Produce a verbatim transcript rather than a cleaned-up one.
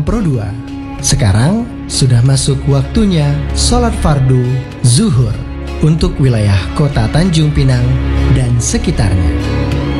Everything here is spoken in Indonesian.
Quran Pro dua. Sekarang sudah masuk waktunya sholat fardu zuhur untuk wilayah kota Tanjung Pinang dan sekitarnya.